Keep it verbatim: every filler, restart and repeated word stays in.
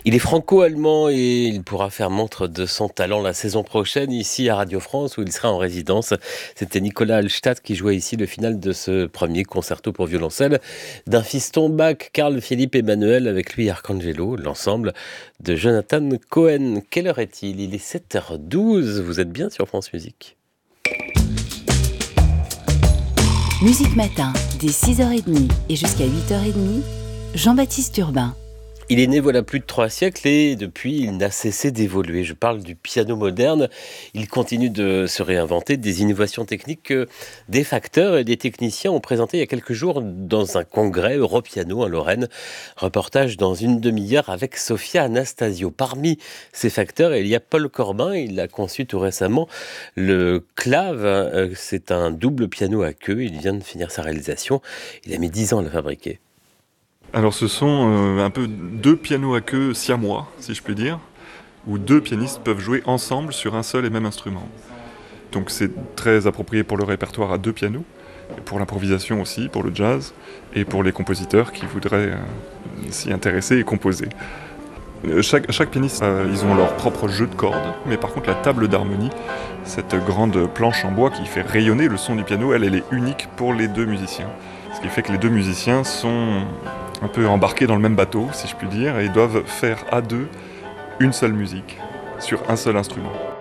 Il est franco-allemand et il pourra faire montre de son talent la saison prochaine ici à Radio France où il sera en résidence. C'était Nicolas Hallstatt qui jouait ici le final de ce premier concerto pour violoncelle d'un fiston Bach, Carl Philipp Emanuel, avec lui Arcangelo, l'ensemble de Jonathan Cohen. Quelle heure est-il ? Il est sept heures douze, vous êtes bien sur France Musique. Musique Matin, dès six heures trente et jusqu'à huit heures trente, Jean-Baptiste Urbain. Il est né voilà plus de trois siècles et depuis il n'a cessé d'évoluer. Je parle du piano moderne. Il continue de se réinventer, des innovations techniques que des facteurs et des techniciens ont présentées il y a quelques jours dans un congrès Europiano en Lorraine. Reportage dans une demi-heure avec Sophia Anastasio. Parmi ces facteurs, il y a Paul Corbin. Il a conçu tout récemment le Clave. C'est un double piano à queue. Il vient de finir sa réalisation. Il a mis dix ans à le fabriquer. Alors ce sont euh, un peu deux pianos à queue siamois, si je puis dire, où deux pianistes peuvent jouer ensemble sur un seul et même instrument. Donc c'est très approprié pour le répertoire à deux pianos, et pour l'improvisation aussi, pour le jazz, et pour les compositeurs qui voudraient euh, s'y intéresser et composer. Euh, chaque, chaque pianiste, euh, ils ont leur propre jeu de cordes, mais par contre la table d'harmonie, cette grande planche en bois qui fait rayonner le son du piano, elle, elle est unique pour les deux musiciens. Ce qui fait que les deux musiciens sont un peu embarqués dans le même bateau, si je puis dire, et ils doivent faire à deux une seule musique, sur un seul instrument.